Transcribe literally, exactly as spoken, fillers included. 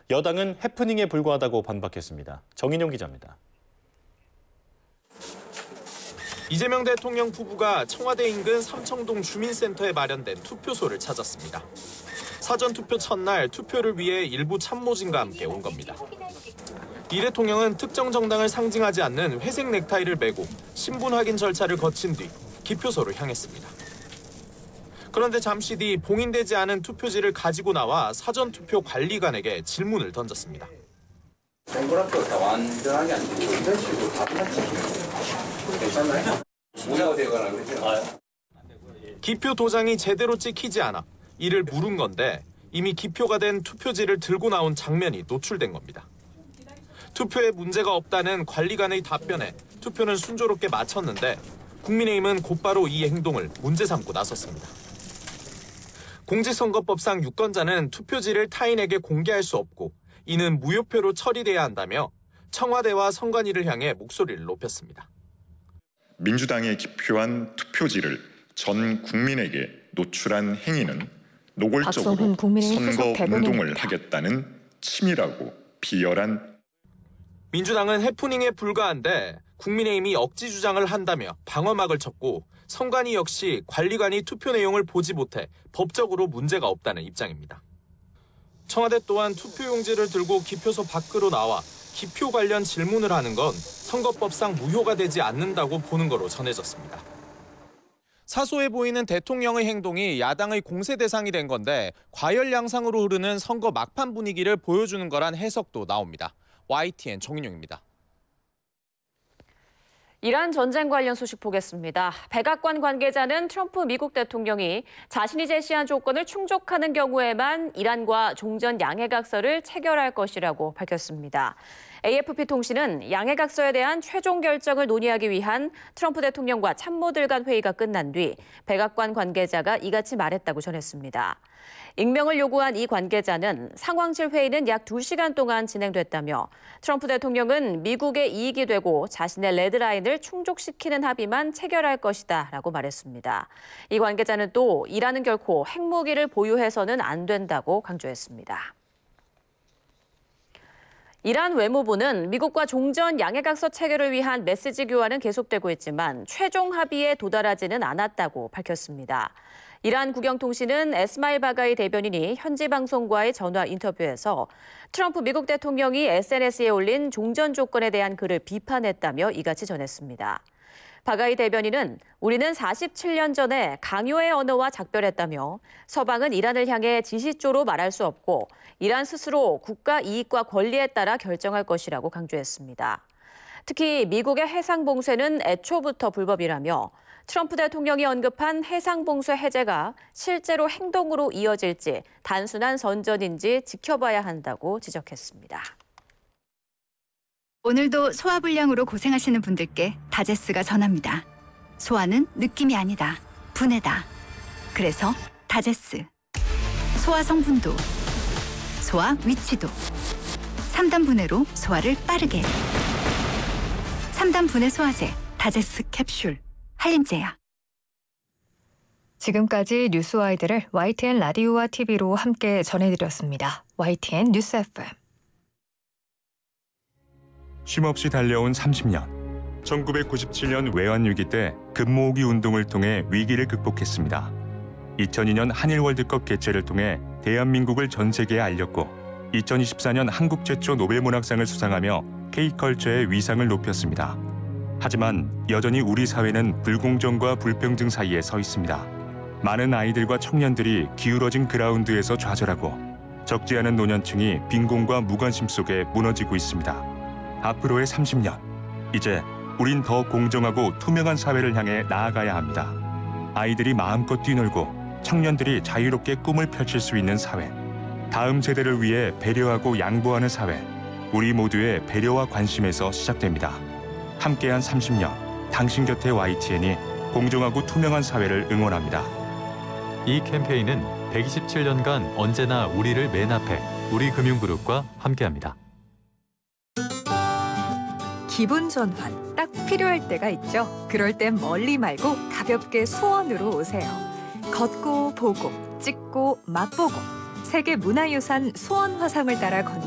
여당은 해프닝에 불과하다고 반박했습니다. 정인용 기자입니다. 이재명 대통령 부부가 청와대 인근 삼청동 주민센터에 마련된 투표소를 찾았습니다. 사전투표 첫날 투표를 위해 일부 참모진과 함께 온 겁니다. 이 대통령은 특정 정당을 상징하지 않는 회색 넥타이를 메고 신분 확인 절차를 거친 뒤 기표소로 향했습니다. 그런데 잠시 뒤 봉인되지 않은 투표지를 가지고 나와 사전투표 관리관에게 질문을 던졌습니다. 동그랗게 다 완전하게 안 되고 이런 식으로 다 같이 괜찮나요? 무효가 되거나 그러죠? 기표 도장이 제대로 찍히지 않아 이를 물은 건데 이미 기표가 된 투표지를 들고 나온 장면이 노출된 겁니다. 투표에 문제가 없다는 관리관의 답변에 투표는 순조롭게 마쳤는데 국민의힘은 곧바로 이 행동을 문제 삼고 나섰습니다. 공직선거법상 유권자는 투표지를 타인에게 공개할 수 없고 이는 무효표로 처리돼야 한다며 청와대와 선관위를 향해 목소리를 높였습니다. 민주당에 기표한 투표지를 전 국민에게 노출한 행위는 노골적으로 선거 운동을 하겠다는 치밀하고 비열한. 민주당은 해프닝에 불과한데 국민의힘이 억지 주장을 한다며 방어막을 쳤고 선관위 역시 관리관이 투표 내용을 보지 못해 법적으로 문제가 없다는 입장입니다. 청와대 또한 투표용지를 들고 기표소 밖으로 나와 기표 관련 질문을 하는 건 선거법상 무효가 되지 않는다고 보는 거로 전해졌습니다. 사소해 보이는 대통령의 행동이 야당의 공세 대상이 된 건데 과열 양상으로 흐르는 선거 막판 분위기를 보여주는 거란 해석도 나옵니다. 와이티엔 정인용입니다. 이란 전쟁 관련 소식 보겠습니다. 백악관 관계자는 트럼프 미국 대통령이 자신이 제시한 조건을 충족하는 경우에만 이란과 종전 양해각서를 체결할 것이라고 밝혔습니다. 에이에프피 통신은 양해각서에 대한 최종 결정을 논의하기 위한 트럼프 대통령과 참모들 간 회의가 끝난 뒤 백악관 관계자가 이같이 말했다고 전했습니다. 익명을 요구한 이 관계자는 상황실 회의는 약 두 시간 동안 진행됐다며 트럼프 대통령은 미국의 이익이 되고 자신의 레드라인을 충족시키는 합의만 체결할 것이다라고 말했습니다. 이 관계자는 또 이란은 결코 핵무기를 보유해서는 안 된다고 강조했습니다. 이란 외무부는 미국과 종전 양해각서 체결을 위한 메시지 교환은 계속되고 있지만 최종 합의에 도달하지는 않았다고 밝혔습니다. 이란 국영통신은 에스마일 바가이 대변인이 현지 방송과의 전화 인터뷰에서 트럼프 미국 대통령이 에스엔에스에 올린 종전 조건에 대한 글을 비판했다며 이같이 전했습니다. 바가이 대변인은 우리는 사십칠 년 전에 강요의 언어와 작별했다며 서방은 이란을 향해 지시조로 말할 수 없고 이란 스스로 국가 이익과 권리에 따라 결정할 것이라고 강조했습니다. 특히 미국의 해상봉쇄는 애초부터 불법이라며 트럼프 대통령이 언급한 해상봉쇄 해제가 실제로 행동으로 이어질지 단순한 선전인지 지켜봐야 한다고 지적했습니다. 오늘도 소화불량으로 고생하시는 분들께 다제스가 전합니다. 소화는 느낌이 아니다. 분해다. 그래서 다제스. 소화 성분도, 소화 위치도. 삼 단 분해로 소화를 빠르게. 삼 단 분해 소화제 다제스 캡슐. 한림제야. 지금까지 뉴스와이드를 와이티엔 라디오와 티비로 함께 전해드렸습니다. 와이티엔 뉴스 에프엠. 쉼없이 달려온 삼십 년. 천구백구십칠 년 외환위기 때 금모으기 운동을 통해 위기를 극복했습니다. 이천이 년 한일 월드컵 개최를 통해 대한민국을 전 세계에 알렸고 이천이십사 년 한국 최초 노벨문학상을 수상하며 K컬처의 위상을 높였습니다. 하지만 여전히 우리 사회는 불공정과 불평등 사이에 서 있습니다. 많은 아이들과 청년들이 기울어진 그라운드에서 좌절하고 적지 않은 노년층이 빈곤과 무관심 속에 무너지고 있습니다. 앞으로의 삼십 년, 이제 우린 더 공정하고 투명한 사회를 향해 나아가야 합니다. 아이들이 마음껏 뛰놀고 청년들이 자유롭게 꿈을 펼칠 수 있는 사회, 다음 세대를 위해 배려하고 양보하는 사회, 우리 모두의 배려와 관심에서 시작됩니다. 함께한 삼십 년, 당신 곁에 와이티엔이 공정하고 투명한 사회를 응원합니다. 이 캠페인은 백이십칠 년간 언제나 우리를 맨 앞에 우리금융그룹과 함께합니다. 기분 전환 딱 필요할 때가 있죠. 그럴 땐 멀리 말고 가볍게 수원으로 오세요. 걷고 보고 찍고 맛보고 세계 문화유산 수원 화성을 따라 걷는